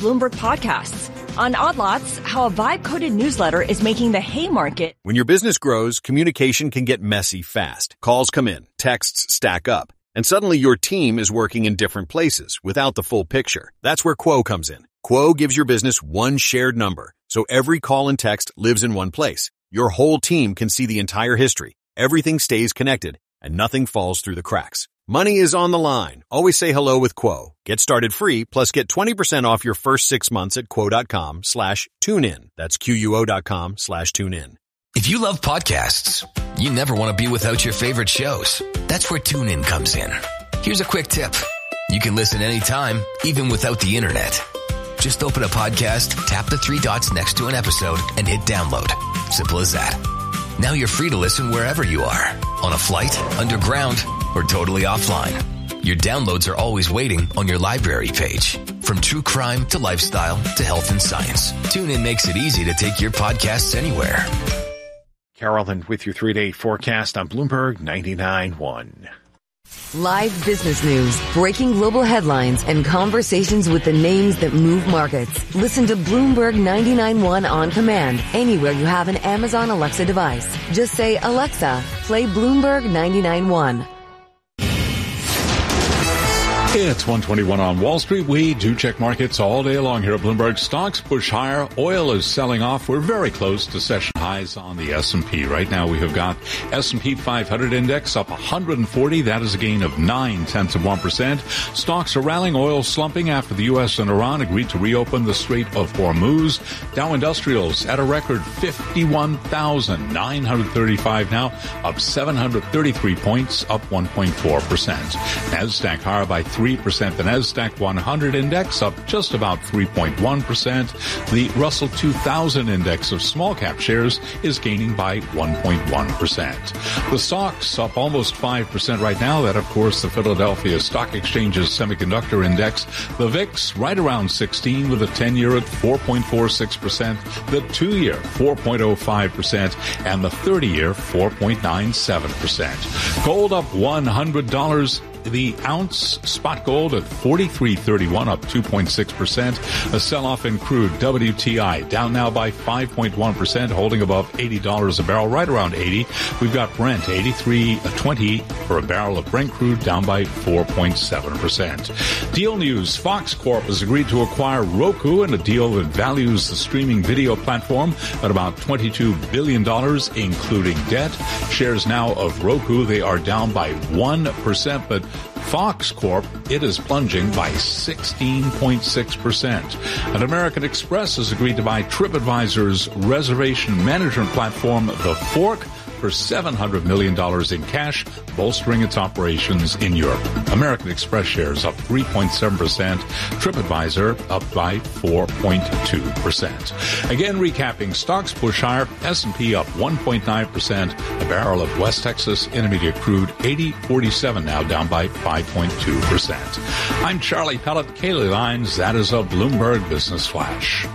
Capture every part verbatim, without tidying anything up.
Bloomberg podcasts. On Odd Lots, how a vibe-coded newsletter is making the Haymarket. When your business grows, communication can get messy fast. Calls come in, texts stack up, and suddenly your team is working in different places without the full picture. That's where Quo comes in. Quo gives your business one shared number, so every call and text lives in one place. Your whole team can see the entire history. Everything stays connected, and nothing falls through the cracks. Money is on the line. Always say hello with Quo. Get started free, plus get twenty percent off your first six months at quo.com slash tune in. That's Q-U-O dot com slash tune in. If you love podcasts, you never want to be without your favorite shows. That's where TuneIn comes in. Here's a quick tip. You can listen anytime, even without the internet. Just open a podcast, tap the three dots next to an episode, and hit download. Simple as that. Now you're free to listen wherever you are. On a flight, underground, or totally offline. Your downloads are always waiting on your library page. From true crime to lifestyle to health and science, TuneIn makes it easy to take your podcasts anywhere. Carolyn with your three-day forecast on Bloomberg ninety-nine point one. Live business news, breaking global headlines, and conversations with the names that move markets. Listen to Bloomberg ninety-nine point one on command anywhere you have an Amazon Alexa device. Just say, Alexa, play Bloomberg ninety-nine point one. It's one twenty-one on Wall Street. We do check markets all day long here at Bloomberg. Stocks push higher. Oil is selling off. We're very close to session highs on the S and P. Right now we have got S and P five hundred index up one hundred forty. That is a gain of nine tenths of one percent. Stocks are rallying. Oil slumping after the U S and Iran agreed to reopen the Strait of Hormuz. Dow Industrials at a record fifty-one thousand nine hundred thirty-five now, up seven hundred thirty-three points, up one point four percent. NASDAQ higher by three percent. The NASDAQ one hundred index up just about three point one percent. The Russell two thousand index of small cap shares is gaining by one point one percent. The stocks up almost five percent right now. That, of course, the Philadelphia Stock Exchange's semiconductor index. The V I X right around sixteen with a ten-year at four point four six percent. The two-year four point oh five percent. And the thirty-year four point nine seven percent. Gold up one hundred dollars. The ounce spot gold at forty-three thirty-one, up two point six percent. A sell-off in crude W T I down now by five point one percent, holding above eighty dollars a barrel, right around eighty. We've got Brent eighty-three twenty for a barrel of Brent crude, down by four point seven percent. Deal news. Fox Corp has agreed to acquire Roku in a deal that values the streaming video platform at about twenty-two billion dollars, including debt. Shares now of Roku, they are down by one percent, but Fox Corp, it is plunging by sixteen point six percent. And American Express has agreed to buy TripAdvisor's reservation management platform, The Fork, for seven hundred million dollars in cash, bolstering its operations in Europe. American Express shares up three point seven percent. TripAdvisor up by four point two percent. Again, recapping, stocks push higher. S and P up one point nine percent. A barrel of West Texas Intermediate crude eighty forty-seven now, down by five point two percent. I'm Charlie Pellet, Kaylee Lines. That is a Bloomberg Business Flash.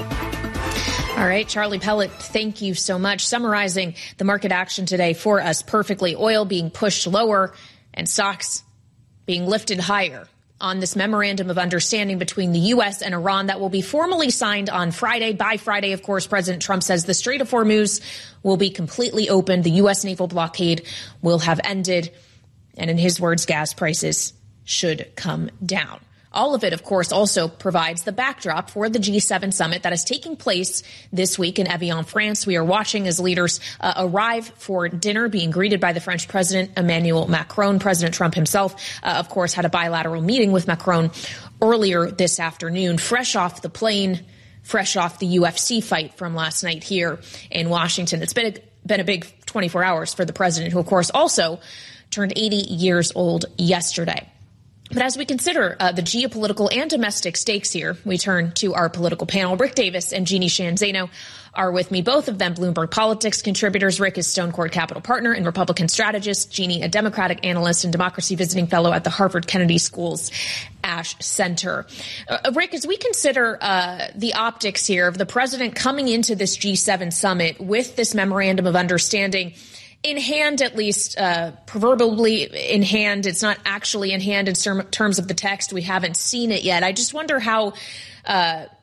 All right, Charlie Pellet, thank you so much. Summarizing the market action today for us perfectly. Oil being pushed lower and stocks being lifted higher on this memorandum of understanding between the U S and Iran that will be formally signed on Friday. By Friday, of course, President Trump says the Strait of Hormuz will be completely open. The U S naval blockade will have ended. And in his words, gas prices should come down. All of it, of course, also provides the backdrop for the G seven summit that is taking place this week in Evian, France. We are watching as leaders uh, arrive for dinner, being greeted by the French President Emmanuel Macron. President Trump himself, uh, of course, had a bilateral meeting with Macron earlier this afternoon, fresh off the plane, fresh off the U F C fight from last night here in Washington. It's been a, been a big twenty-four hours for the president, who, of course, also turned eighty years old yesterday. But as we consider uh, the geopolitical and domestic stakes here, we turn to our political panel. Rick Davis and Jeannie Sheehan Zaino are with me, both of them Bloomberg Politics contributors. Rick is Stone Court Capital Partner and Republican strategist. Jeannie, a Democratic analyst and democracy visiting fellow at the Harvard Kennedy School's Ash Center. Uh, Rick, as we consider uh, the optics here of the president coming into this G seven summit with this memorandum of understanding in hand, at least uh, proverbially in hand. It's not actually in hand in term, terms of the text. We haven't seen it yet. I just wonder how uh,